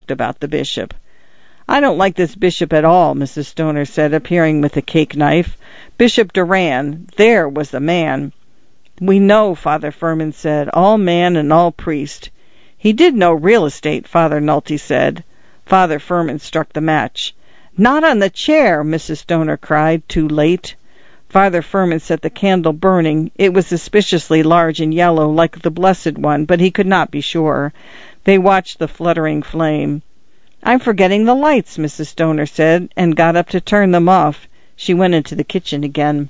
sulked about the bishop. "I don't like this bishop at all," Mrs. Stoner said, appearing with a cake knife. "Bishop Duran, there was the man." "We know," Father Furman said, "all man and all priest." "He did know real estate," Father Nolte said. Father Furman struck the match. "Not on the chair!" Mrs. Stoner cried, too late. Father Furman set the candle burning. It was suspiciously large and yellow, like the Blessed One, but he could not be sure. They watched the fluttering flame. "I'm forgetting the lights," Mrs. Stoner said, and got up to turn them off. She went into the kitchen again.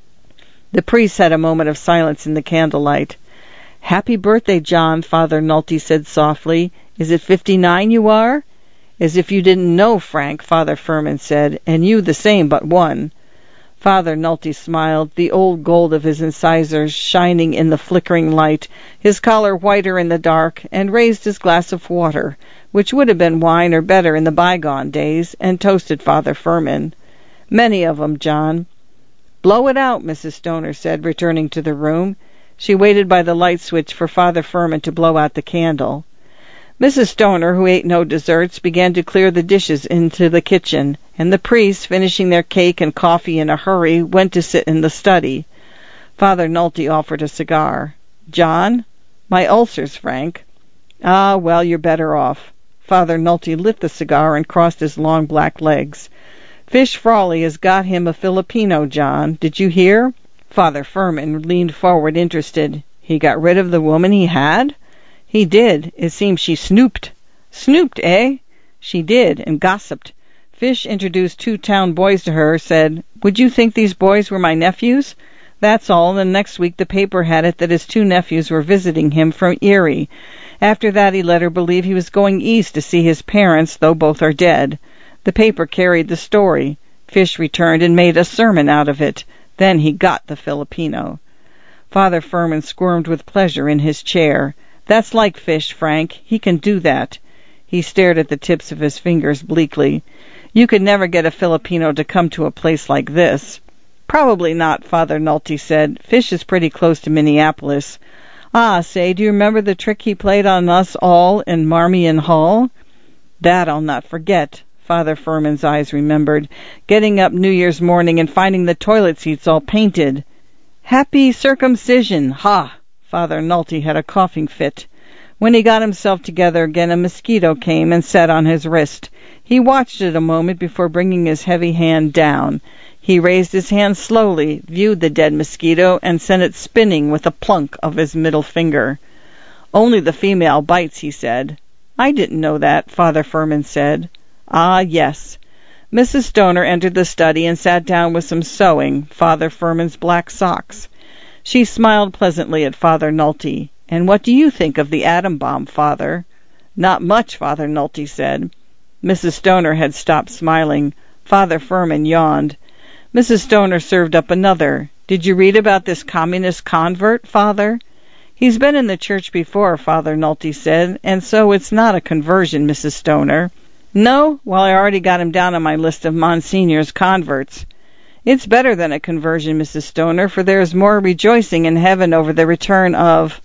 The priest had a moment of silence in the candlelight. "Happy birthday, John," Father Nolte said softly. "Is it 59 you are?" "As if you didn't know, Frank," Father Furman said, "and you the same but one." Father Nolte smiled, the old gold of his incisors shining in the flickering light, his collar whiter in the dark, and raised his glass of water, which would have been wine or better in the bygone days, and toasted Father Furman. "Many of 'em, John." "Blow it out," Mrs. Stoner said, returning to the room. She waited by the light switch for Father Furman to blow out the candle. Mrs. Stoner, who ate no desserts, began to clear the dishes into the kitchen, and the priests, finishing their cake and coffee in a hurry, went to sit in the study. Father Nolte offered a cigar. "John?" "My ulcers, Frank." "Ah, well, you're better off." Father Nolte lit the cigar and crossed his long black legs. "Fish Frawley has got him a Filipino, John. Did you hear?" Father Furman leaned forward, interested. "He got rid of the woman he had?" "He did. It seems she snooped." "Snooped, eh?" "She did, and gossiped. Fish introduced 2 town boys to her, said, 'Would you think these boys were my nephews?' That's all, and the next week the paper had it that his 2 nephews were visiting him from Erie. After that he let her believe he was going east to see his parents, though both are dead. The paper carried the story. Fish returned and made a sermon out of it. Then he got the Filipino." Father Furman squirmed with pleasure in his chair. "That's like Fish, Frank. He can do that." He stared at the tips of his fingers bleakly. "You could never get a Filipino to come to a place like this." "Probably not," Father Nolte said. "Fish is pretty close to Minneapolis. Ah, say, do you remember the trick he played on us all in Marmion Hall?" "That I'll not forget." Father Furman's eyes remembered, getting up New Year's morning and finding the toilet seats all painted. "Happy circumcision! Ha!" Father Nolte had a coughing fit. When he got himself together again, a mosquito came and sat on his wrist. He watched it a moment before bringing his heavy hand down. He raised his hand slowly, viewed the dead mosquito, and sent it spinning with a plunk of his middle finger. "Only the female bites," he said. "I didn't know that," Father Furman said. "Ah, yes." Mrs. Stoner entered the study and sat down with some sewing, Father Furman's black socks. She smiled pleasantly at Father Nolte. "And what do you think of the atom bomb, Father?" "Not much," Father Nolte said. Mrs. Stoner had stopped smiling. Father Furman yawned. Mrs. Stoner served up another. "Did you read about this communist convert, Father?" "He's been in the church before," Father Nolte said, "and so it's not a conversion, Mrs. Stoner." "No? Well, I already got him down on my list of Monsignor's converts." "It's better than a conversion, Mrs. Stoner, for there is more rejoicing in heaven over the return of,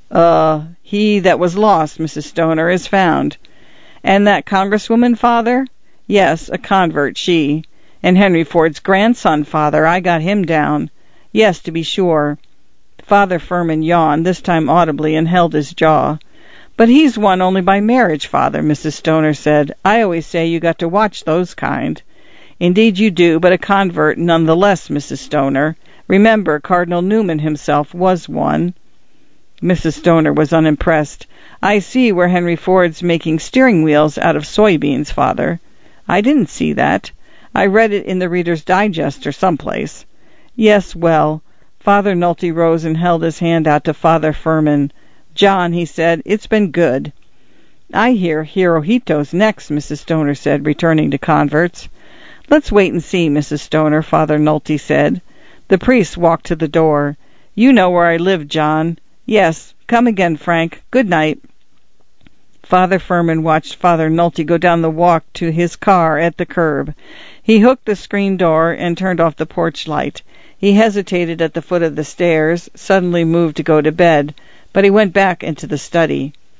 he that was lost, Mrs. Stoner, is found." "And that Congresswoman, Father?" "Yes, a convert, she." "And Henry Ford's grandson, Father, I got him down." "Yes, to be sure." Father Furman yawned, this time audibly, and held his jaw. "But he's won only by marriage, Father," Mrs. Stoner said. "I always say you got to watch those kind." "Indeed you do, but a convert none the less, Mrs. Stoner. Remember, Cardinal Newman himself was one." Mrs. Stoner was unimpressed. "I see where Henry Ford's making steering wheels out of soybeans, Father." "I didn't see that. I read it in the Reader's Digest or someplace." "Yes, well." Father Nolte rose and held his hand out to Father Furman. "John," he said, "it's been good." "I hear Hirohito's next," Mrs. Stoner said, returning to converts. "Let's wait and see, Mrs. Stoner," Father Nolte said. The priest walked to the door. "You know where I live, John." "Yes. Come again, Frank. Good night." Father Furman watched Father Nolte go down the walk to his car at the curb. He hooked the screen door and turned off the porch light. He hesitated at the foot of the stairs, suddenly moved to go to bed, but he went back into the study.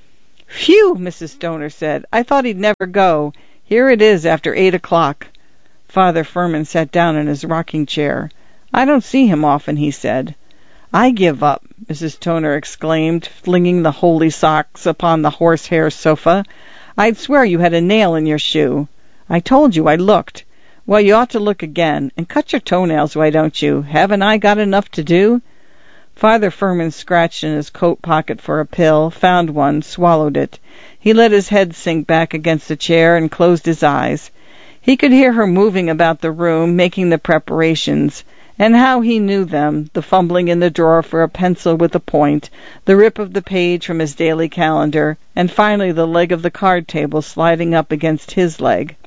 Phew, Mrs. Stoner said. I thought he'd never go. Here it is after 8 o'clock. Father Furman sat down in his rocking chair. I don't see him often, he said. I give up, Mrs. Stoner exclaimed, flinging the holy socks upon the horsehair sofa. I'd swear you had a nail in your shoe. I told you I looked. Well, you ought to look again, and cut your toenails, why don't you? Haven't I got enough to do? Father Furman scratched in his coat pocket for a pill, found one, swallowed it. He let his head sink back against the chair and closed his eyes. He could hear her moving about the room, making the preparations, and how he knew them, the fumbling in the drawer for a pencil with a point, the rip of the page from his daily calendar, and finally the leg of the card table sliding up against his leg.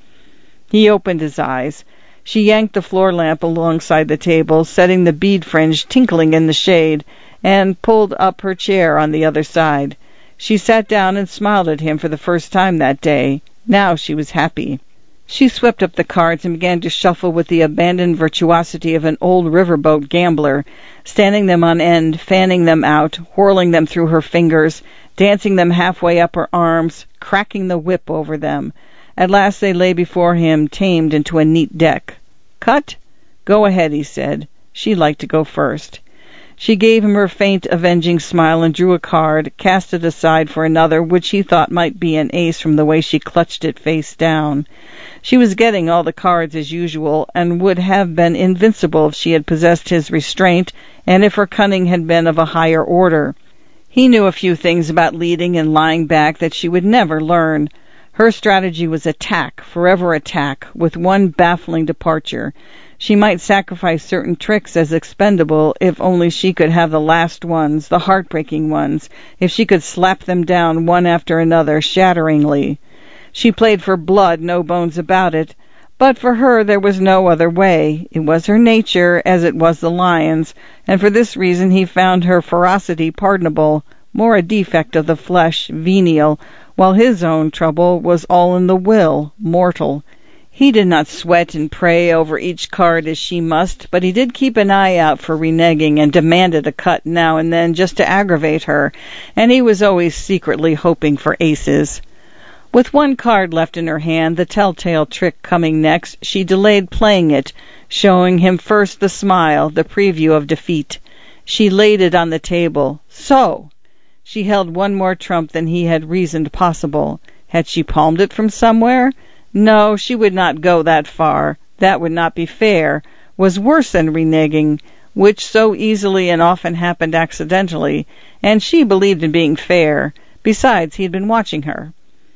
He opened his eyes. She yanked the floor lamp alongside the table, setting the bead fringe tinkling in the shade, and pulled up her chair on the other side. She sat down and smiled at him for the first time that day. Now she was happy. She swept up the cards and began to shuffle with the abandoned virtuosity of an old riverboat gambler, standing them on end, fanning them out, whirling them through her fingers, dancing them halfway up her arms, cracking the whip over them. At last they lay before him, tamed into a neat deck. Cut? Go ahead, he said. She liked to go first. She gave him her faint, avenging smile and drew a card, cast it aside for another, which he thought might be an ace from the way she clutched it face down. She was getting all the cards as usual, and would have been invincible if she had possessed his restraint, and if her cunning had been of a higher order. He knew a few things about leading and lying back that she would never learn. Her strategy was attack, forever attack, with one baffling departure. She might sacrifice certain tricks as expendable if only she could have the last ones, the heartbreaking ones, if she could slap them down one after another, shatteringly. She played for blood, no bones about it, but for her there was no other way. It was her nature, as it was the lion's, and for this reason he found her ferocity pardonable, more a defect of the flesh, venial, while his own trouble was all in the will, mortal. He did not sweat and pray over each card as she must, but he did keep an eye out for reneging and demanded a cut now and then just to aggravate her, and he was always secretly hoping for aces. With one card left in her hand, the telltale trick coming next, she delayed playing it, showing him first the smile, the preview of defeat. She laid it on the table. So! She held one more trump than he had reasoned possible. Had she palmed it from somewhere? No, she would not go that far. That would not be fair, was worse than reneging, which so easily and often happened accidentally, and she believed in being fair. Besides, he had been watching her.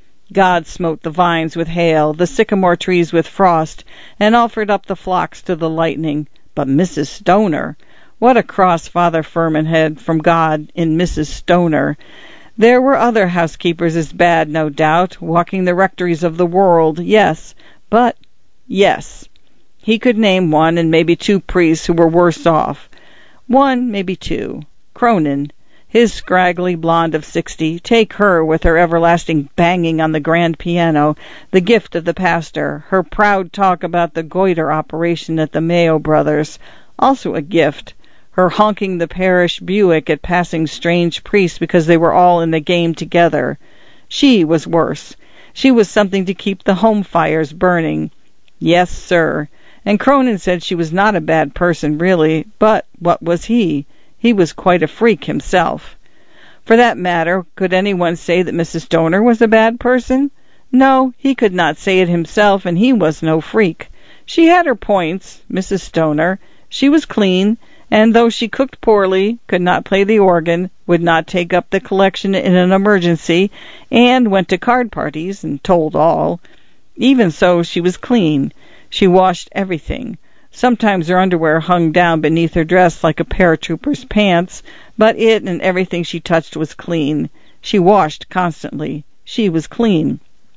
God smote the vines with hail, the sycamore trees with frost, and offered up the flocks to the lightning. But Mrs. Stoner! What a cross Father Furman had from God in Mrs. Stoner! There were other housekeepers as bad, no doubt, walking the rectories of the world, yes, but yes. He could name one and maybe two priests who were worse off. One, maybe two. Cronin, his scraggly blonde of 60, take her with her everlasting banging on the grand piano, the gift of the pastor, her proud talk about the goiter operation at the Mayo Brothers, also a gift. Her honking the parish Buick at passing strange priests because they were all in the game together. She was worse. She was something to keep the home fires burning. Yes, sir. And Cronin said she was not a bad person, really, but what was he? He was quite a freak himself. For that matter, could anyone say that Mrs. Stoner was a bad person? No, he could not say it himself, and he was no freak. She had her points, Mrs. Stoner. She was clean, and though she cooked poorly, could not play the organ, would not take up the collection in an emergency, and went to card parties and told all. Even so, she was clean. She washed everything. Sometimes her underwear hung down beneath her dress like a paratrooper's pants, but it and everything she touched was clean. She washed constantly. She was clean.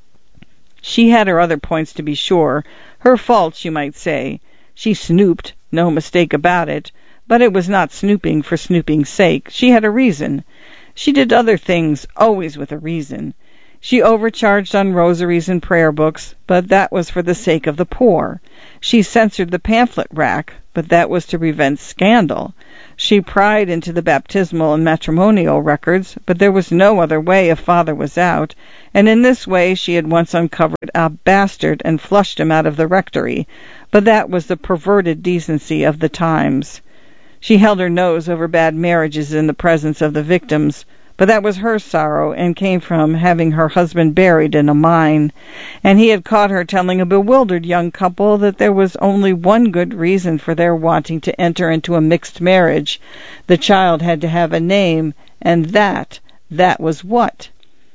She had her other points, to be sure. Her faults, you might say. She snooped, no mistake about it. But it was not snooping for snooping's sake. She had a reason. She did other things, always with a reason. She overcharged on rosaries and prayer books, but that was for the sake of the poor. She censored the pamphlet rack, but that was to prevent scandal. She pried into the baptismal and matrimonial records, but there was no other way if father was out, and in this way she had once uncovered a bastard and flushed him out of the rectory, but that was the perverted decency of the times. She held her nose over bad marriages in the presence of the victims, but that was her sorrow and came from having her husband buried in a mine, and he had caught her telling a bewildered young couple that there was only one good reason for their wanting to enter into a mixed marriage. The child had to have a name, and that was what?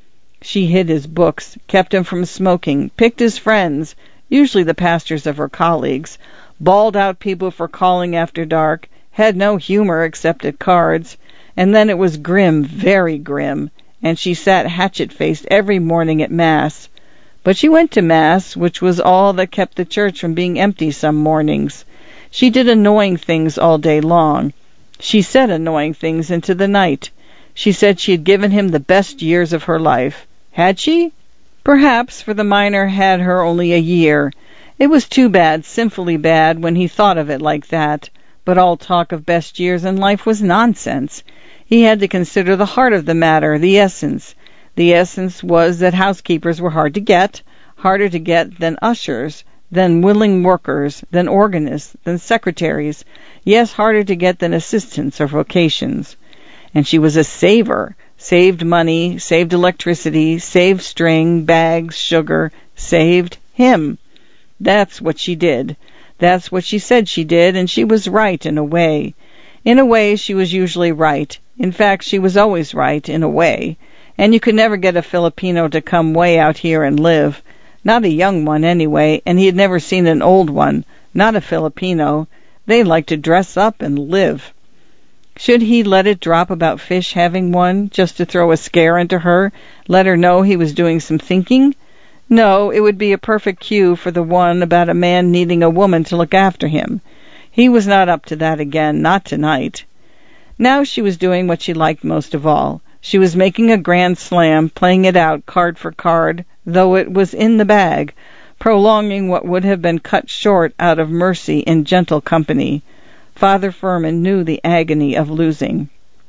She hid his books, kept him from smoking, picked his friends, usually the pastors of her colleagues, bawled out people for calling after dark, had no humor except at cards, and then it was grim, very grim, and she sat hatchet-faced every morning at Mass. But she went to Mass, which was all that kept the church from being empty some mornings. She did annoying things all day long. She said annoying things into the night. She said she had given him the best years of her life. Had she? Perhaps, for the miner had her only a year. It was too bad, sinfully bad, when he thought of it like that. But all talk of best years in life was nonsense. He had to consider the heart of the matter, the essence. The essence was that housekeepers were hard to get, harder to get than ushers, than willing workers, than organists, than secretaries, yes, harder to get than assistants or vocations. And she was a saver, saved money, saved electricity, saved string, bags, sugar, saved him. That's what she did. That's what she said she did, and she was right in a way. In a way, she was usually right. In fact, she was always right, in a way. And you could never get a Filipino to come way out here and live. Not a young one, anyway, and he had never seen an old one. Not a Filipino. They like to dress up and live. Should he let it drop about Fish having one, just to throw a scare into her, let her know he was doing some thinking? No, it would be a perfect cue for the one about a man needing a woman to look after him. He was not up to that again, not tonight. Now she was doing what she liked most of all. She was making a grand slam, playing it out card for card, though it was in the bag, prolonging what would have been cut short out of mercy in gentle company. Father Furman knew the agony of losing.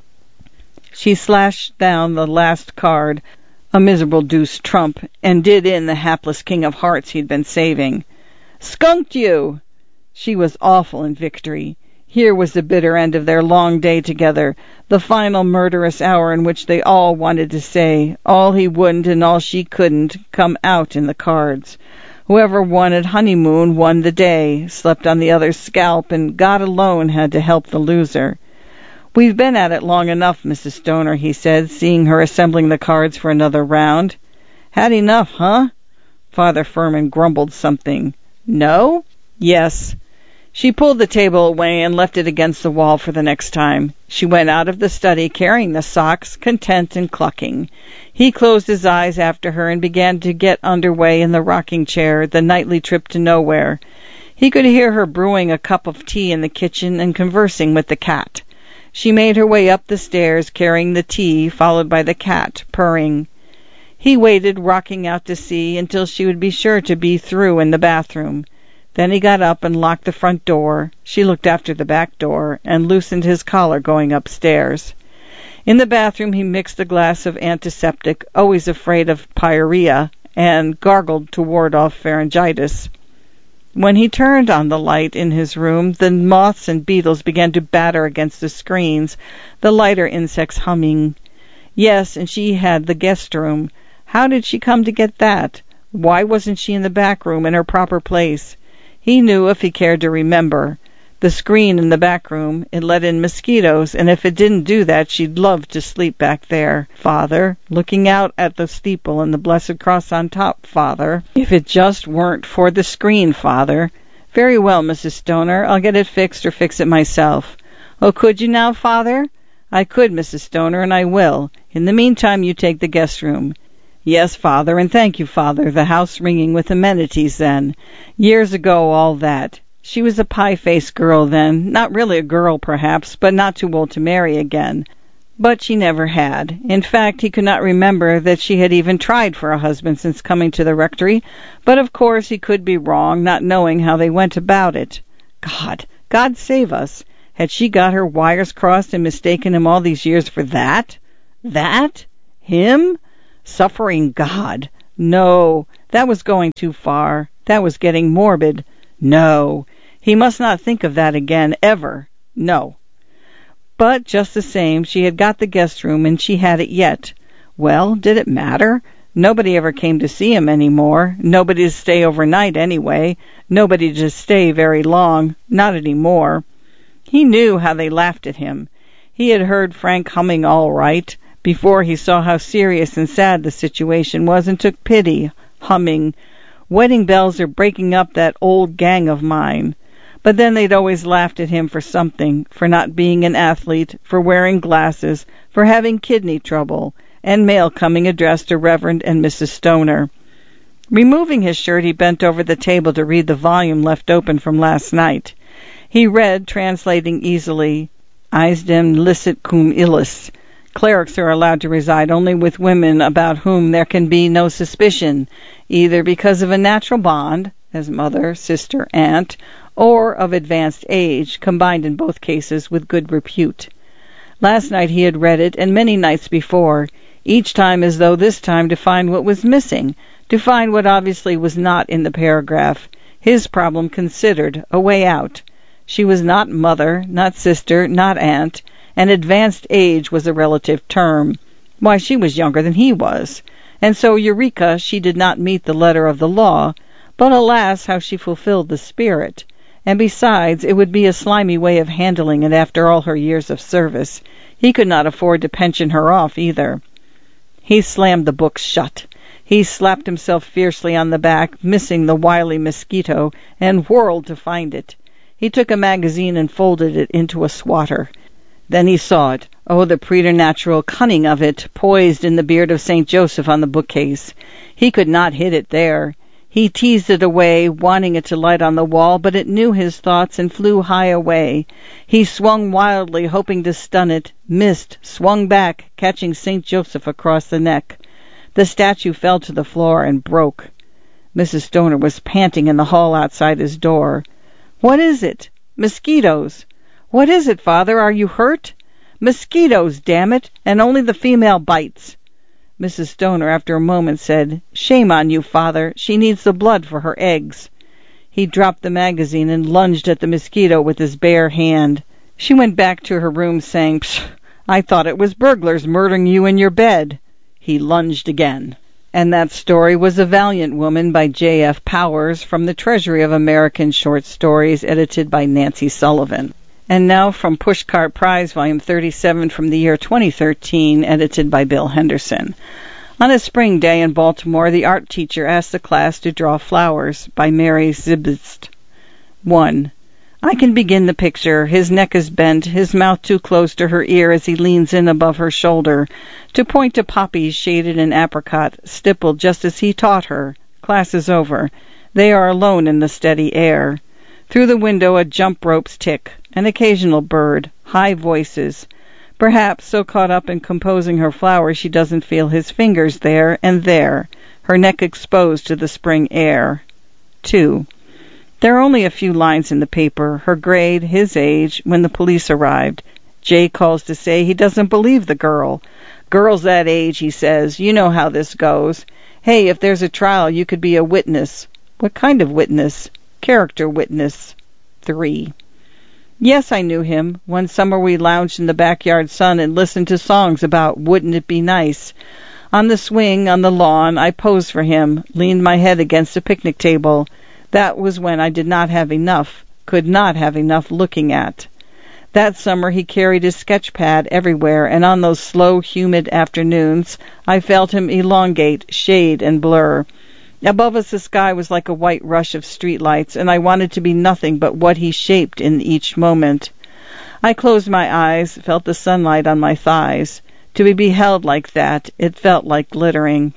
She slashed down the last card, a miserable deuce trump, and did in the hapless king of hearts he'd been saving. "Skunked you!" She was awful in victory. Here was the bitter end of their long day together, the final murderous hour in which they all wanted to say all he wouldn't and all she couldn't come out in the cards. Whoever won at honeymoon won the day, slept on the other's scalp, and God alone had to help the loser. "We've been at it long enough, Mrs. Stoner," he said, seeing her assembling the cards for another round. "Had enough, huh?" Father Furman grumbled something. "No?" "Yes." She pulled the table away and left it against the wall for the next time. She went out of the study carrying the socks, content and clucking. He closed his eyes after her and began to get under way in the rocking chair, the nightly trip to nowhere. He could hear her brewing a cup of tea in the kitchen and conversing with the cat. She made her way up the stairs carrying the tea, followed by the cat, purring. He waited, rocking out to sea, until she would be sure to be through in the bathroom. Then he got up and locked the front door. She looked after the back door and loosened his collar going upstairs. In the bathroom he mixed a glass of antiseptic, always afraid of pyorrhea, and gargled to ward off pharyngitis. When he turned on the light in his room, the moths and beetles began to batter against the screens, the lighter insects humming. Yes, and she had the guest room. How did she come to get that? Why wasn't she in the back room in her proper place? He knew if he cared to remember. The screen in the back room, it let in mosquitoes, and if it didn't do that, she'd love to sleep back there, Father, looking out at the steeple and the blessed cross on top, Father. If it just weren't for the screen, Father. Very well, Mrs. Stoner, I'll get it fixed or fix it myself. Oh, could you now, Father? I could, Mrs. Stoner, and I will. In the meantime, you take the guest room. Yes, Father, and thank you, Father, the house ringing with amenities then. Years ago, all that. She was a pie-faced girl then, not really a girl, perhaps, but not too old to marry again. But she never had. In fact, he could not remember that she had even tried for a husband since coming to the rectory, but of course he could be wrong, not knowing how they went about it. God save us! Had she got her wires crossed and mistaken him all these years for that? That? Him? Suffering God. No, that was going too far. That was getting morbid. No, he must not think of that again, ever. No. But just the same, she had got the guest room, and she had it yet. Well, did it matter? Nobody ever came to see him any more. Nobody to stay overnight, anyway. Nobody to stay very long. Not any more. He knew how they laughed at him. He had heard Frank humming all right before he saw how serious and sad the situation was and took pity, humming, "Wedding bells are breaking up that old gang of mine." But then they'd always laughed at him for something, for not being an athlete, for wearing glasses, for having kidney trouble, and mail coming addressed to Reverend and Mrs. Stoner. Removing his shirt, he bent over the table to read the volume left open from last night. He read, translating easily, "Eisdem licet cum illis." Clerics are allowed to reside only with women about whom there can be no suspicion, either because of a natural bond, as mother, sister, aunt, or of advanced age, combined in both cases with good repute. Last night he had read it, and many nights before, each time as though this time to find what was missing, to find what obviously was not in the paragraph, his problem considered, a way out. She was not mother, not sister, not aunt, and advanced age was a relative term. Why, she was younger than he was. And so, Eureka, she did not meet the letter of the law, but alas, how she fulfilled the spirit. And besides, it would be a slimy way of handling it after all her years of service. He could not afford to pension her off, either. He slammed the book shut. He slapped himself fiercely on the back, missing the wily mosquito, and whirled to find it. He took a magazine and folded it into a swatter. Then he saw it. Oh, the preternatural cunning of it, poised in the beard of St. Joseph on the bookcase. He could not hit it there. He teased it away, wanting it to light on the wall, but it knew his thoughts and flew high away. He swung wildly, hoping to stun it, missed, swung back, catching St. Joseph across the neck. The statue fell to the floor and broke. Mrs. Stoner was panting in the hall outside his door. "What is it?" "Mosquitoes." "What is it, Father? Are you hurt?" "Mosquitoes, damn it, and only the female bites." Mrs. Stoner, after a moment, said, "Shame on you, Father. She needs the blood for her eggs." He dropped the magazine and lunged at the mosquito with his bare hand. She went back to her room, saying, "Psst, I thought it was burglars murdering you in your bed." He lunged again. And that story was A Valiant Woman by J.F. Powers from the Treasury of American Short Stories, edited by Nancy Sullivan. And now from Pushcart Prize, Volume 37 from the year 2013, edited by Bill Henderson. On a spring day in Baltimore, the art teacher asked the class to draw flowers, by Mary Zibst. 1. I can begin the picture. His neck is bent, his mouth too close to her ear as he leans in above her shoulder, to point to poppies shaded in apricot, stippled just as he taught her. Class is over. They are alone in the steady air. Through the window a jump rope's tick, an occasional bird, high voices. Perhaps so caught up in composing her flowers she doesn't feel his fingers there and there, her neck exposed to the spring air. 2. There are only a few lines in the paper, her grade, his age, when the police arrived. Jay calls to say he doesn't believe the girl. Girls that age, he says, you know how this goes. Hey, if there's a trial, you could be a witness. What kind of witness? Character witness. 3. Yes, I knew him. One summer we lounged in the backyard sun and listened to songs about wouldn't it be nice. On the swing, on the lawn, I posed for him, leaned my head against a picnic table. That was when I did not have enough, could not have enough looking at. That summer he carried his sketch pad everywhere, and on those slow, humid afternoons I felt him elongate, shade, and blur. Above us the sky was like a white rush of street lights, and I wanted to be nothing but what he shaped in each moment. I closed my eyes, felt the sunlight on my thighs. To be beheld like that, it felt like glittering.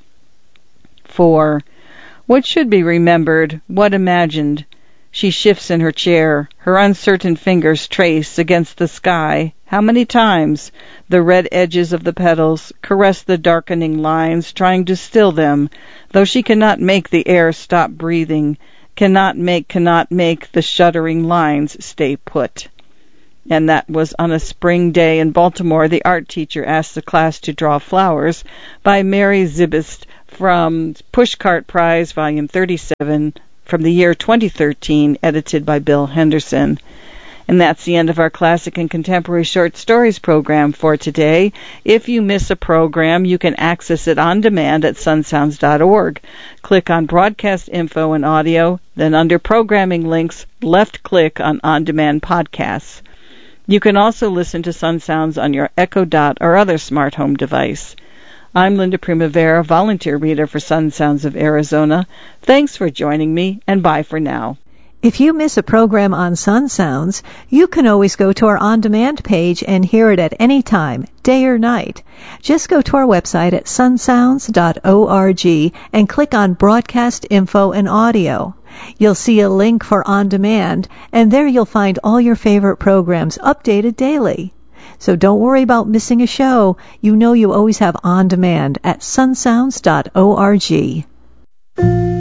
4. What should be remembered, what imagined? She shifts in her chair, her uncertain fingers trace against the sky, how many times, the red edges of the petals, caress the darkening lines, trying to still them, though she cannot make the air stop breathing, cannot make the shuddering lines stay put. And that was on a spring day in Baltimore. The art teacher asked the class to draw flowers by Mary Zibist from Pushcart Prize, Volume 37, from the year 2013, edited by Bill Henderson. And that's the end of our Classic and Contemporary Short Stories program for today. If you miss a program, you can access it on demand at sunsounds.org. Click on Broadcast Info and Audio, then under Programming Links, left-click on Demand Podcasts. You can also listen to Sun Sounds on your Echo Dot or other smart home device. I'm Linda Primavera, volunteer reader for Sun Sounds of Arizona. Thanks for joining me, and bye for now. If you miss a program on Sun Sounds, you can always go to our on-demand page and hear it at any time, day or night. Just go to our website at sunsounds.org and click on Broadcast Info and Audio. You'll see a link for On Demand, and there you'll find all your favorite programs updated daily. So don't worry about missing a show. You know you always have On Demand at sunsounds.org.